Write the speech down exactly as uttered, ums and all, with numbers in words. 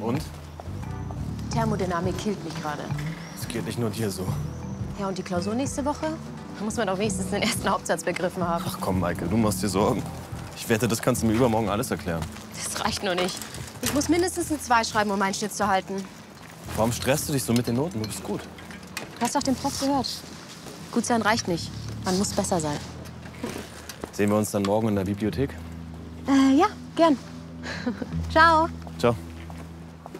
Und? Thermodynamik killt mich gerade. Es geht nicht nur dir so. Ja, und die Klausur nächste Woche? Da muss man doch wenigstens den ersten Hauptsatz begriffen haben. Ach komm, Maike, du machst dir Sorgen. Ich wette, das kannst du mir übermorgen alles erklären. Das reicht nur nicht. Ich muss mindestens eine zwei schreiben, um meinen Schnitt zu halten. Warum stresst du dich so mit den Noten? Du bist gut. Du hast doch den Prof gehört. Gut sein reicht nicht. Man muss besser sein. Sehen wir uns dann morgen in der Bibliothek? Äh, ja, gern. Ciao.